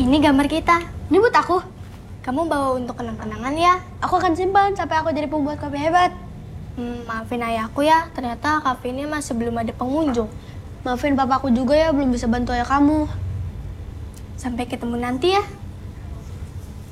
Ini gambar kita. Ini buat aku. Kamu bawa untuk kenang-kenangan ya. Aku akan simpan sampai aku jadi pembuat kopi hebat. Maafin ayahku ya, ternyata kafe ini masih belum ada pengunjung. Maafin papaku juga ya, belum bisa bantu ayah kamu. Sampai ketemu nanti ya.